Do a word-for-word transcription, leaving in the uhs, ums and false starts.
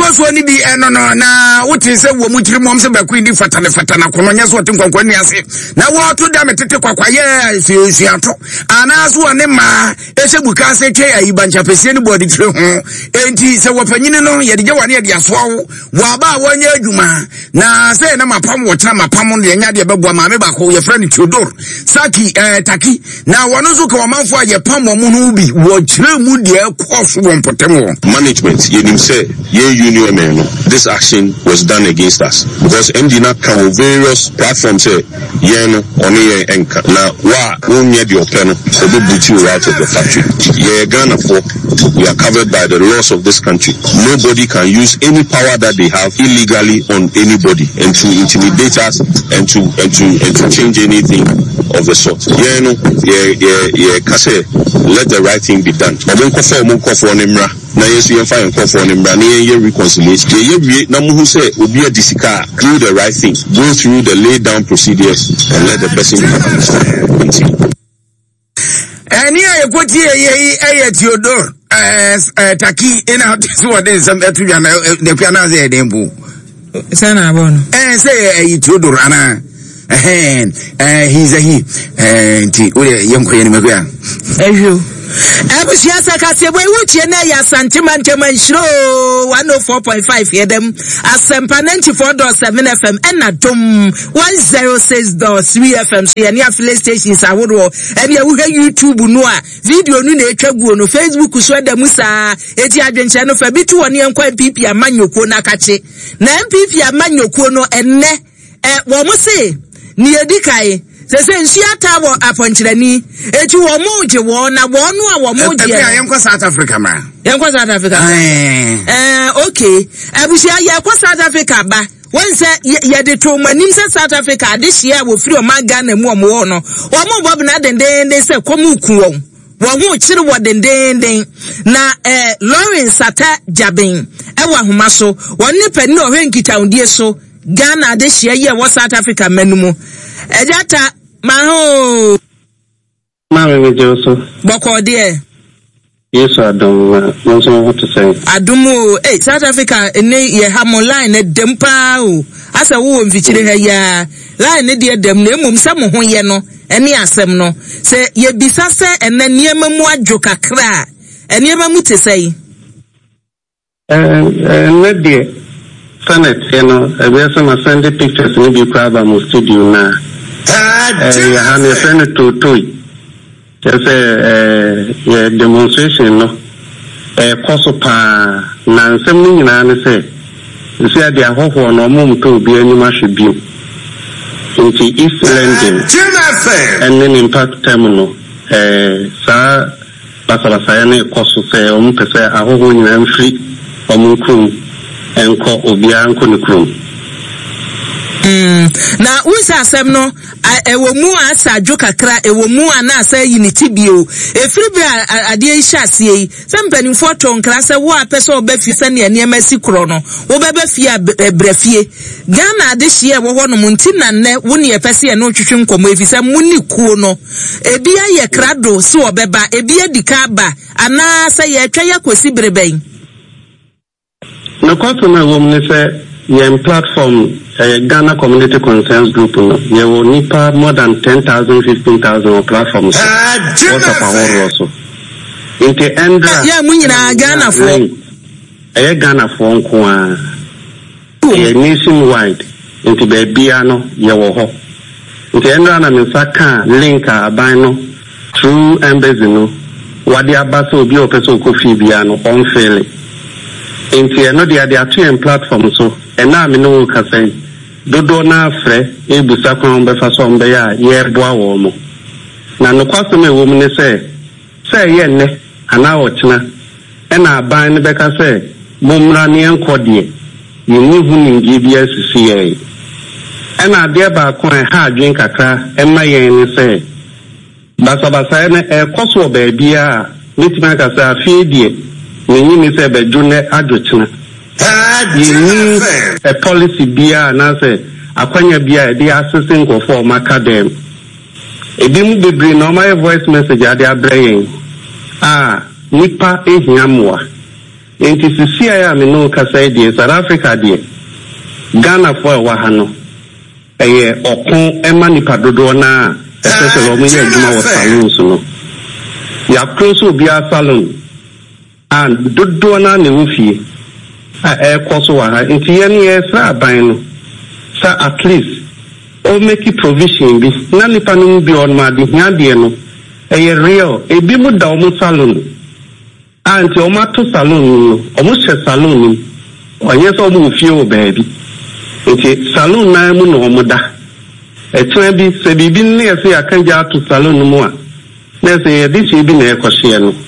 so ni bi eno no na wote se wo mu kiri mom se ba ku ndi fatane fatana kono nya so wote nkonkwa ni ase na wo to da metete kwakwaye si si ato ana so ne ma ehye buka se twe ayi bancha pese ni body tire ho enti se wo panyine no ye de gye wane ye de aso wo aba wanya adwuma na se na mapam wo kira mapam no ye nya de beboa ma me ba ko ye friend Theodore Saki eh taki na wono so ka wamanfo aye pam mo no bi wo kire mu de ekoso wo mpotemo management ye nim say ye union men no this action was done against us because M D na can various platforms say ye no oni ye enka na wa wonye de openo obo buti out of the factory ye Ghana for we are covered by the laws of this country. Nobody can use any power that they have illegally on anybody and to intimidate us and to and to and to change anything of the sort. Yeah, no, yeah, yeah, yeah. Kase, let the right thing be done. Obon kofo, obon kofo nimra. Na yesu yenfa yenkofo nimra. Na ye reconciliation. Ye ye na muhu se obi adisika. Do the right thing. Go through the laid down procedures and let the person understand. Eni aye kwoti ye aye Theodore eh taki ina so wade some etu ya na de piana ze dembu sana abono eh say aye Theodore ana eh eh he's a he eh nti o yenko ye ni mekwa ehwo Abusia sakase boy wuchie na ya santima ntema nshiro one oh four point five yedem asempa ninety-four point seven F M ena dom one oh six point three F M so ye ne affiliate stations awodo ene ya wuhe YouTube no a video nu na etwaguo no Facebook so da musa eti adwenche no fa bitu woni enko M P P amanyoko na kache na M P P amanyoko no enne eh wo mo se ni edikai sese nsiata wo aponchirani eti wo muje wo na wo no a wo muje e yenko South Africa ma yenko South Africa eh eh okay abusia yenko South Africa ba won se ye de to manim se South Africa de hia wo firi o maga na mu o mo no wo mo bob na dendenden se komu ku wo wo ho chiri wo dendenden na eh Lawrence Ata Jabin e wa homa so won ne pani no hwenkita undie so Ghana de hia ye wo South Africa manumu ejata maho mama mejoso boko de yeso adom no so what to say adumo eh South Africa ne ye hamo line ne dempa o asa wo mfichire ha ya line ne de dem na emum se mo ho ye no ene asem no se ye bisa se ene niema mu adwo kakra eniema mu te sei eh eh ne de Senate, you know, we have some Sunday pictures in the problem studio now. Eh, ya hane Senate to toy. There's a uh, demonstration, no. Eh, koso pa na nsem na ne say. You see the ahoho no mum to be any ma should be. Into East London. And then Impact Terminal. Eh, sa basa basa ya ne koso say o mu pese ahoho nyina mfiri o mu krum. Enko obia nko ne krom mm na unsa asem no ewo mu asa adwo kakra ewo mu ana asa unity bio efiri bi ade ehia asie sempani foto nkra se wo apese obafi se ne ene masi kro no wo beba fie brafie Ghana ade hie wo ho no munti na ne wo ne epese e no twetwe nkomo efise muni kuo no ebi aye krado se obeba ebi adika ba ana se ye twa yakosi breben no customer woman say your platform uh, Ghana Community Concerns Group no ye will nipa more than ten thousand fifteen thousand platforms uh, what of our also into endra yeah munyina Ghana for eh Ghana for nko a ye nationwide into bebia no ye wo ho into endra na me saka link aban no through embassy no wadi abasa obi opeso kofi bia no on fail Inti eno dia dia two platform so ena me no ka say dodo na afre e busa kon be fa so mbe ya yer do awo mo na no kwaso me wo me say say ye ne ana ochina ena aban ne be ka say momra ne enkode ye ni hu ni ngi bia sisi ye ena de ba kon ha adwen kakra ema ye ni say basa basa ne e kwaso ba bia nitima ka say afie die When you say be june adwochina you need a policy bia na say akwanya bia dey assessing go for macadam ebi mu bebre na my voice message ade abrayin ah nipa ehiamwa Enti sisi ya me no kasa die South Africa die. Ghana for wa ha no. Eye okon ema nipa dodo na ese lo mu ye adwuma wo salon so no. Ya close obi a salon. And dodo na ne wo fie. A e koso wa ha. Enti ye ne ye sa aban no. Sa at least o make provision bi. Na nipa no bi on ma de hia de no. Eye real. E bi mu da o mu salon. Anti o ma to salon no. O mu che salon ni. Onye so mu fie o baabi. Enti salon na mu no mo da. E tun bi se bibi ne se akanja to salon mu a. Na se ye bi se bi na e kwhye no.